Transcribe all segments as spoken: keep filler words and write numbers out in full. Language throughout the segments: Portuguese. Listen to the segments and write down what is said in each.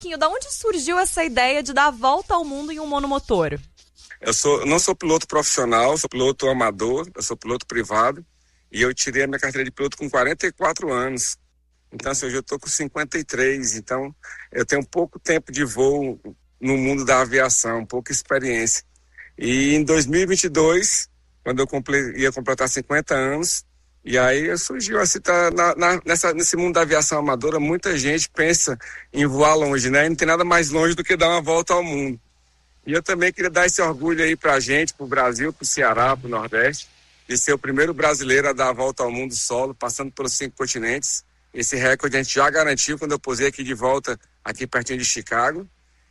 Da onde surgiu essa ideia de dar a volta ao mundo em um monomotor? Eu sou, não sou piloto profissional, sou piloto amador, eu sou piloto privado e eu tirei a minha carteira de piloto com quarenta e quatro anos. Então, assim, hoje eu estou com cinquenta e três, então eu tenho pouco tempo de voo no mundo da aviação, pouca experiência. E em dois mil e vinte e dois, quando eu comple- ia completar cinquenta anos, e aí surgiu assim, tá, na, na, nessa, nesse mundo da aviação amadora, muita gente pensa em voar longe, né? E não tem nada mais longe do que dar uma volta ao mundo. E eu também queria dar esse orgulho aí pra gente, pro Brasil, pro Ceará, pro Nordeste, de ser o primeiro brasileiro a dar a volta ao mundo solo, passando pelos cinco continentes. Esse recorde a gente já garantiu quando eu posei aqui de volta, aqui pertinho de Chicago.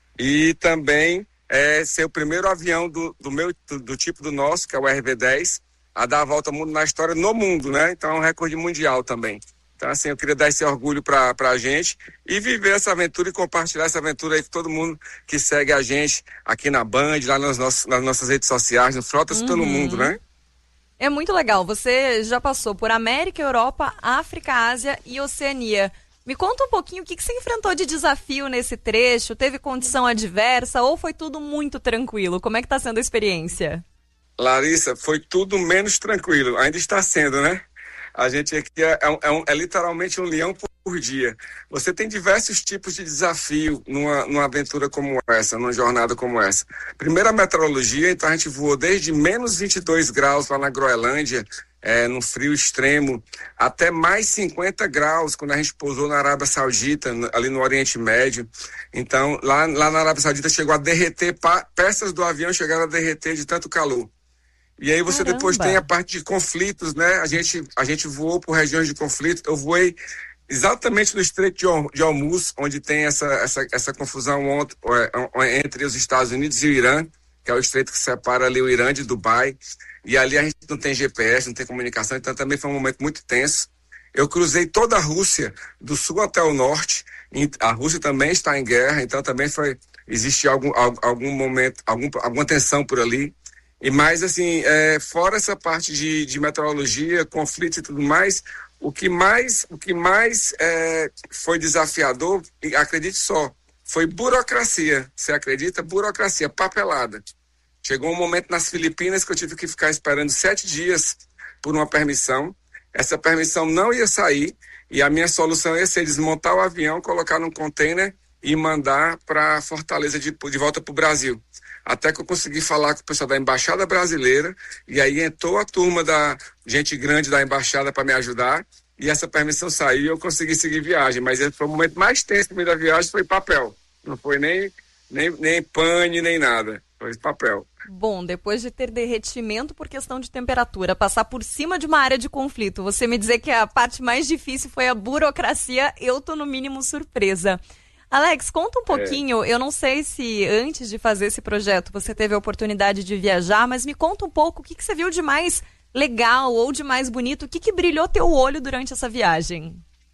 E também é, ser o primeiro avião do, do, meu, do, do tipo do nosso, que é o R V dez, a dar a volta ao mundo na história no mundo, né? Então é um recorde mundial também. Então, assim, eu queria dar esse orgulho para a gente e viver essa aventura e compartilhar essa aventura aí com todo mundo que segue a gente aqui na Band, lá nas, nossos, nas nossas redes sociais, no Frotas uhum. pelo Mundo, né? É muito legal. Você já passou por América, Europa, África, Ásia e Oceania. Me conta um pouquinho o que, que você enfrentou de desafio nesse trecho. Teve condição adversa ou foi tudo muito tranquilo? Como é que está sendo a experiência? Larissa, foi tudo menos tranquilo. Ainda está sendo, né? A gente aqui é, é, um, é literalmente um leão por dia. Você tem diversos tipos de desafio numa, numa aventura como essa, numa jornada como essa. Primeiro, a meteorologia. Então, a gente voou desde menos vinte e dois graus lá na Groenlândia, é, no frio extremo, até mais cinquenta graus quando a gente pousou na Arábia Saudita, ali no Oriente Médio. Então, lá, lá na Arábia Saudita chegou a derreter, peças do avião chegaram a derreter de tanto calor. E aí você Caramba. Depois tem a parte de conflitos, né? A gente, a gente voou por regiões de conflito. Eu voei exatamente no Estreito de Hormuz, onde tem essa, essa, essa confusão entre os Estados Unidos e o Irã, que é o estreito que separa ali o Irã de Dubai. E ali a gente não tem G P S, não tem comunicação, então também foi um momento muito tenso. Eu cruzei toda a Rússia, do sul até o norte. A Rússia também está em guerra, então também foi, existe algum, algum momento, algum, alguma tensão por ali. E mais assim, é, fora essa parte de, de meteorologia, conflitos e tudo mais, o que mais, o que mais é, foi desafiador, e acredite só, foi burocracia. Você acredita? Burocracia, papelada. Chegou um momento nas Filipinas que eu tive que ficar esperando sete dias por uma permissão. Essa permissão não ia sair e a minha solução ia ser desmontar o avião, colocar num container e mandar para Fortaleza de, de volta para o Brasil. Até que eu consegui falar com o pessoal da Embaixada Brasileira e aí entrou a turma da gente grande da Embaixada para me ajudar e essa permissão saiu e eu consegui seguir viagem. Mas esse foi o momento mais tenso da viagem, foi papel. Não foi nem, nem, nem pane, nem nada. Foi papel. Bom, depois de ter derretimento por questão de temperatura, passar por cima de uma área de conflito, você me dizer que a parte mais difícil foi a burocracia, eu tô no mínimo surpresa. Alex, conta um pouquinho, é. eu não sei se antes de fazer esse projeto você teve a oportunidade de viajar, mas me conta um pouco o que, que você viu de mais legal ou de mais bonito, o que, que brilhou teu olho durante essa viagem?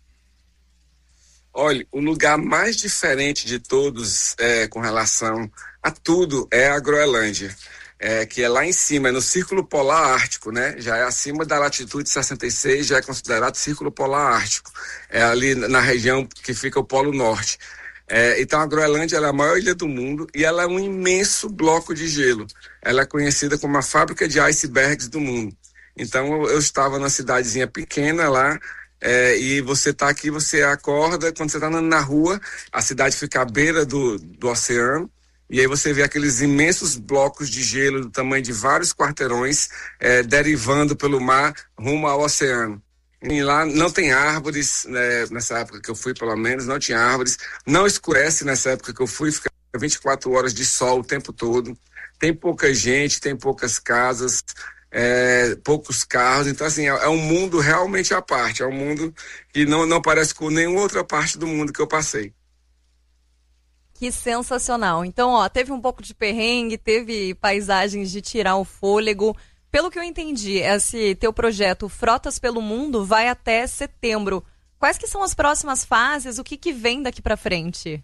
Olha, o lugar mais diferente de todos é, com relação a tudo é a Groenlândia, é, que é lá em cima, é no Círculo Polar Ártico, né? Já é acima da latitude sessenta e seis, já é considerado Círculo Polar Ártico. É ali na região que fica o Polo Norte. É, então a Groenlândia ela é a maior ilha do mundo e ela é um imenso bloco de gelo. Ela é conhecida como a fábrica de icebergs do mundo. Então eu, eu estava numa cidadezinha pequena lá, é, e você está aqui, você acorda, quando você está andando na rua, a cidade fica à beira do, do oceano, e aí você vê aqueles imensos blocos de gelo do tamanho de vários quarteirões, é, derivando pelo mar rumo ao oceano. E lá não tem árvores, né, nessa época que eu fui, pelo menos, não tinha árvores. Não escurece nessa época que eu fui, fica vinte e quatro horas de sol o tempo todo. Tem pouca gente, tem poucas casas, é, poucos carros. Então, assim, é, é um mundo realmente à parte. É um mundo que não, não parece com nenhuma outra parte do mundo que eu passei. Que sensacional. Então, ó, teve um pouco de perrengue, teve paisagens de tirar o fôlego. Pelo que eu entendi, esse teu projeto Frotas pelo Mundo vai até setembro. Quais que são as próximas fases? O que, que vem daqui para frente?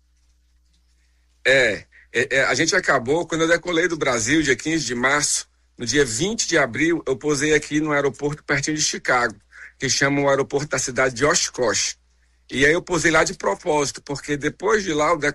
É, é, a gente acabou, quando eu decolei do Brasil, dia quinze de março, no dia vinte de abril, eu pousei aqui no aeroporto pertinho de Chicago, que chama o aeroporto da cidade de Oshkosh. E aí eu posei lá de propósito, porque depois de lá o